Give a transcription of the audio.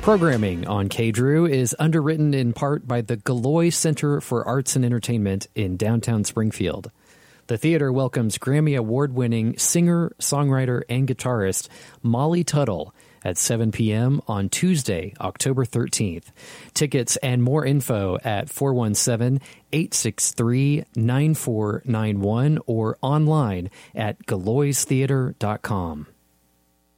Programming on KDRU is underwritten in part by the Galloy Center for Arts and Entertainment in downtown Springfield. The theater welcomes Grammy Award-winning singer, songwriter, and guitarist Molly Tuttle at 7 p.m. on Tuesday, October 13th. Tickets and more info at 417-863-9491 or online at galloystheater.com.